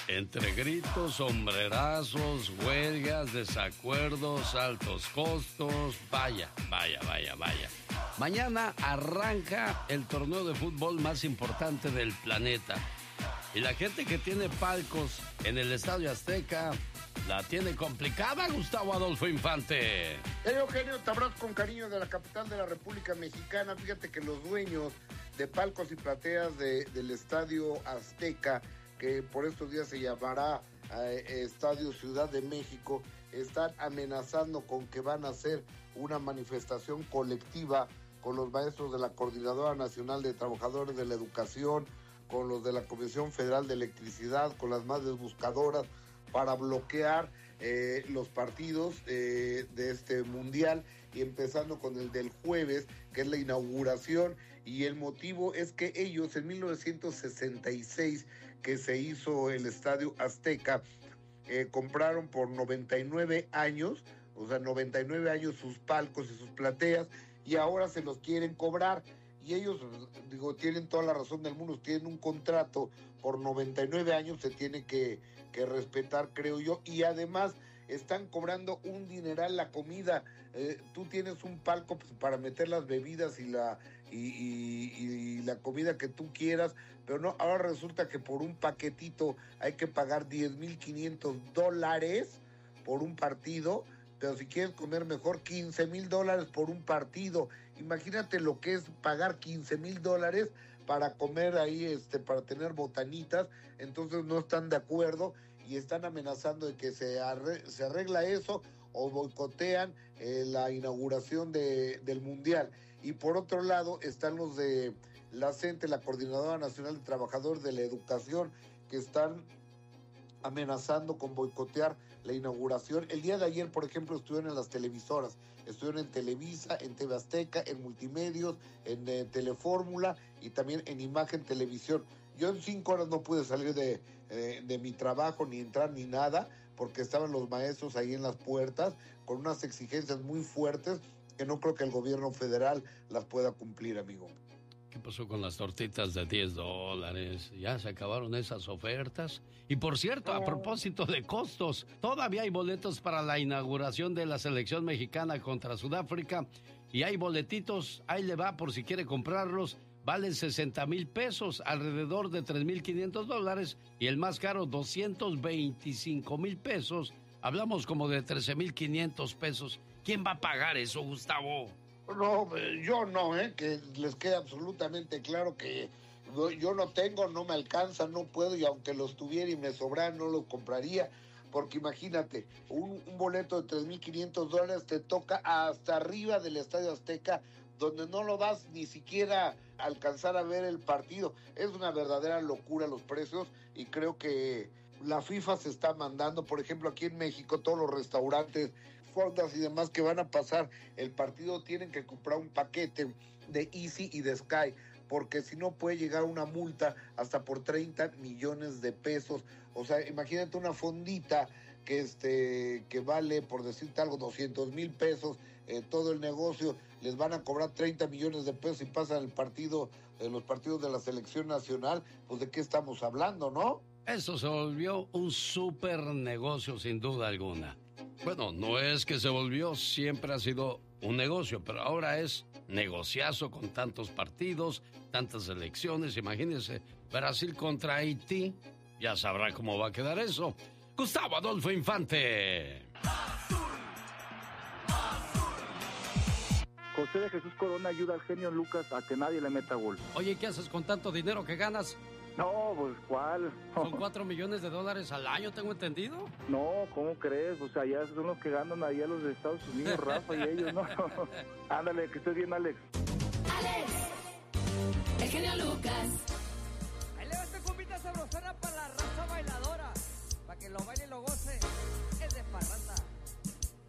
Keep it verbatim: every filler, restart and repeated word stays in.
Entre gritos, sombrerazos, huelgas, desacuerdos, altos costos, vaya, vaya, vaya, vaya. Mañana arranca el torneo de fútbol más importante del planeta. Y la gente que tiene palcos en el Estadio Azteca la tiene complicada, Gustavo Adolfo Infante. Hey, Eugenio, te abrazo con cariño de la capital de la República Mexicana. Fíjate que los dueños de palcos y plateas de, del Estadio Azteca, que por estos días se llamará eh, Estadio Ciudad de México, están amenazando con que van a hacer una manifestación colectiva con los maestros de la Coordinadora Nacional de Trabajadores de la Educación, con los de la Comisión Federal de Electricidad, con las madres buscadoras, para bloquear eh, los partidos eh, de este mundial, y empezando con el del jueves, que es la inauguración. Y el motivo es que ellos en mil novecientos sesenta y seis, que se hizo el Estadio Azteca, eh, compraron por noventa y nueve años, o sea, noventa y nueve años sus palcos y sus plateas, y ahora se los quieren cobrar. Y ellos, digo, tienen toda la razón del mundo, tienen un contrato por noventa y nueve años, se tiene que, que respetar, creo yo, y además están cobrando un dineral la comida. Eh, tú tienes un palco pues, para meter las bebidas y la, y, y, y la comida que tú quieras, pero no, ahora resulta que por un paquetito hay que pagar diez mil quinientos dólares por un partido. Pero si quieres comer mejor, quince mil dólares por un partido. Imagínate lo que es pagar quince mil dólares para comer ahí, este, para tener botanitas. Entonces no están de acuerdo y están amenazando de que se, arre, se arregla eso o boicotean eh, la inauguración de, del Mundial. Y por otro lado están los de la CENTE, la Coordinadora Nacional de Trabajadores de la Educación, que están amenazando con boicotear la inauguración. El día de ayer, por ejemplo, estuvieron en las televisoras, estuvieron en Televisa, en T V Azteca, en Multimedios, en eh, Telefórmula y también en Imagen Televisión. Yo en cinco horas no pude salir de, eh, de mi trabajo, ni entrar ni nada, porque estaban los maestros ahí en las puertas con unas exigencias muy fuertes que no creo que el gobierno federal las pueda cumplir, amigo. ¿Qué pasó con las tortitas de diez dólares? ¿Ya se acabaron esas ofertas? Y por cierto, a propósito de costos, todavía hay boletos para la inauguración de la selección mexicana contra Sudáfrica. Y hay boletitos, ahí le va por si quiere comprarlos. Valen sesenta mil pesos, alrededor de tres mil quinientos dólares. Y el más caro, doscientos veinticinco mil pesos. Hablamos como de trece mil quinientos pesos. ¿Quién va a pagar eso, Gustavo? No, yo no, ¿eh? Que les quede absolutamente claro que yo no tengo, no me alcanza, no puedo, y aunque los tuviera y me sobraran, no los compraría, porque imagínate, un, un boleto de tres mil quinientos dólares te toca hasta arriba del Estadio Azteca, donde no lo vas ni siquiera a alcanzar a ver el partido. Es una verdadera locura los precios, y creo que la FIFA se está mandando. Por ejemplo, aquí en México, todos los restaurantes, fondas y demás que van a pasar el partido tienen que comprar un paquete de Easy y de Sky, porque si no puede llegar una multa hasta por treinta millones de pesos. O sea, imagínate una fondita que este que vale, por decirte algo, doscientos mil pesos, eh, todo el negocio, les van a cobrar treinta millones de pesos y pasan el partido, eh, los partidos de la selección nacional. Pues de qué estamos hablando, ¿no? Eso se volvió un súper negocio, sin duda alguna. Bueno, no es que se volvió, siempre ha sido un negocio, pero ahora es negociazo con tantos partidos, tantas elecciones. Imagínense, Brasil contra Haití, ya sabrá cómo va a quedar eso. Gustavo Adolfo Infante. José de Jesús Corona ayuda al genio Lucas a que nadie le meta gol. Oye, ¿qué haces con tanto dinero que ganas? No, pues, ¿cuál? Son cuatro millones de dólares al año, tengo entendido. No, ¿cómo crees? O sea, ya son los que ganan allá los de Estados Unidos, Rafa y ellos, ¿no? Ándale, que estés bien, Alex. Alex